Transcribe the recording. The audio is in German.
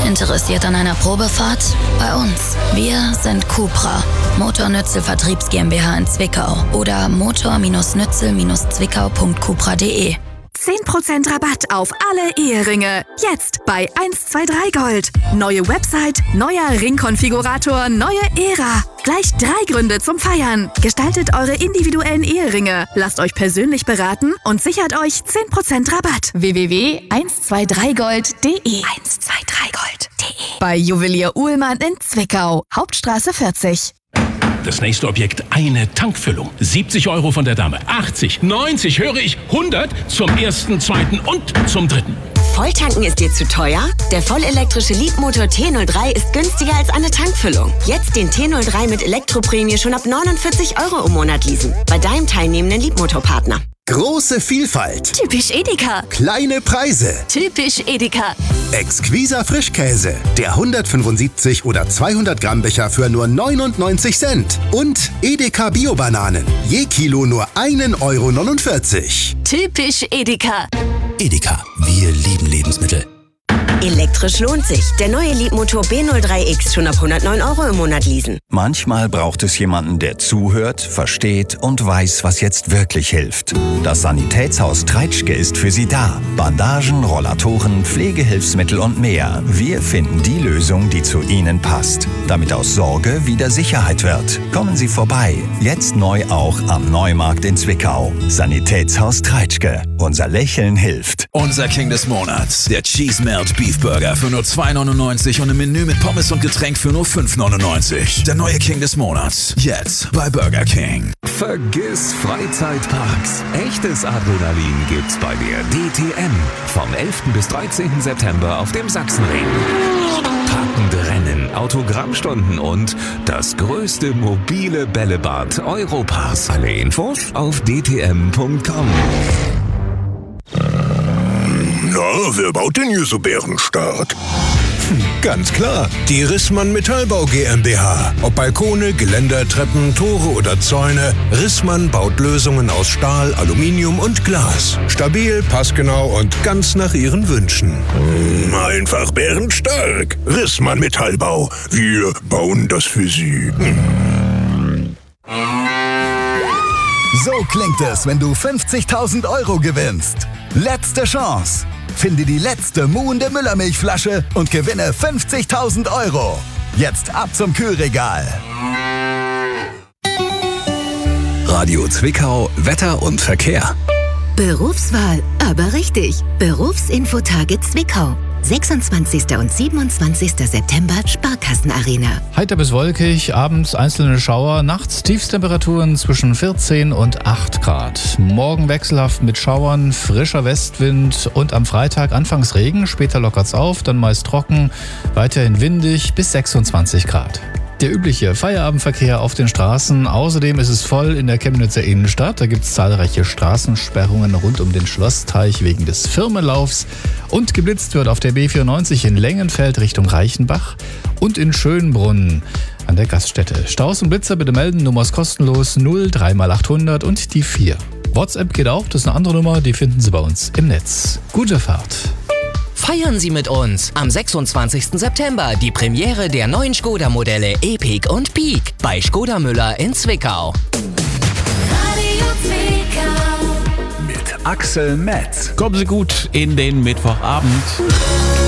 Interessiert an einer Probefahrt? Bei uns. Wir sind Cupra, Motornützel Vertriebs GmbH in Zwickau oder motor-nützel-zwickau.cupra.de. 10% Rabatt auf alle Eheringe. Jetzt bei 123 Gold. Neue Website, neuer Ringkonfigurator, neue Ära. Gleich 3 Gründe zum Feiern. Gestaltet eure individuellen Eheringe. Lasst euch persönlich beraten und sichert euch 10% Rabatt. www.123gold.de 123gold.de Bei Juwelier Uhlmann in Zwickau. Hauptstraße 40. Das nächste Objekt, eine Tankfüllung. 70 € von der Dame. 80, 90, höre ich, 100 zum ersten, zweiten und zum dritten. Volltanken ist dir zu teuer? Der vollelektrische Leapmotor T03 ist günstiger als eine Tankfüllung. Jetzt den T03 mit Elektroprämie schon ab 49 € im Monat leasen. Bei deinem teilnehmenden Leapmotor-Partner. Große Vielfalt. Typisch Edeka. Kleine Preise. Typisch Edeka. Exquiser Frischkäse. Der 175 oder 200 Gramm Becher für nur 99 Cent. Und Edeka Bio-Bananen. Je Kilo nur 1,49 €. Typisch Edeka. Edeka, wir lieben Lebensmittel. Elektrisch lohnt sich. Der neue Leapmotor B03X schon ab 109 € im Monat leasen. Manchmal braucht es jemanden, der zuhört, versteht und weiß, was jetzt wirklich hilft. Das Sanitätshaus Treitschke ist für Sie da. Bandagen, Rollatoren, Pflegehilfsmittel und mehr. Wir finden die Lösung, die zu Ihnen passt. Damit aus Sorge wieder Sicherheit wird. Kommen Sie vorbei. Jetzt neu auch am Neumarkt in Zwickau. Sanitätshaus Treitschke. Unser Lächeln hilft. Unser King des Monats, der Cheese Melt Beef Burger für nur 2,99 € und ein Menü mit Pommes und Getränk für nur 5,99 €. Der neue King des Monats, jetzt bei Burger King. Vergiss Freizeitparks. Echtes Adrenalin gibt's bei der DTM. Vom 11. bis 13. September auf dem Sachsenring. Packende Rennen, Autogrammstunden und das größte mobile Bällebad Europas. Alle Infos auf dtm.com. Na, wer baut denn hier so bärenstark? Ganz klar, die Rissmann Metallbau GmbH. Ob Balkone, Geländer, Treppen, Tore oder Zäune, Rissmann baut Lösungen aus Stahl, Aluminium und Glas. Stabil, passgenau und ganz nach Ihren Wünschen. Einfach bärenstark. Rissmann Metallbau. Wir bauen das für Sie. So klingt es, wenn du 50.000 € gewinnst. Letzte Chance. Finde die letzte muhende Müllermilchflasche und gewinne 50.000 €. Jetzt ab zum Kühlregal. Radio Zwickau, Wetter und Verkehr. Berufswahl, aber richtig. Berufsinfotage Zwickau. 26. und 27. September, Sparkassenarena. Heiter bis wolkig, abends einzelne Schauer, nachts Tiefstemperaturen zwischen 14 und 8 Grad. Morgen wechselhaft mit Schauern, frischer Westwind und am Freitag anfangs Regen, später lockert's auf, dann meist trocken, weiterhin windig bis 26 Grad. Der übliche Feierabendverkehr auf den Straßen. Außerdem ist es voll in der Chemnitzer Innenstadt. Da gibt es zahlreiche Straßensperrungen rund um den Schlossteich wegen des Firmenlaufs. Und geblitzt wird auf der B94 in Lengenfeld Richtung Reichenbach und in Schönbrunn an der Gaststätte. Staus und Blitzer bitte melden. Nummer ist kostenlos 03x800 und die 4. WhatsApp geht auch. Das ist eine andere Nummer. Die finden Sie bei uns im Netz. Gute Fahrt. Feiern Sie mit uns am 26. September die Premiere der neuen Skoda-Modelle Epic und Peak bei Skoda Müller in Zwickau. Radio Zwickau. Mit Axel Metz. Kommen Sie gut in den Mittwochabend.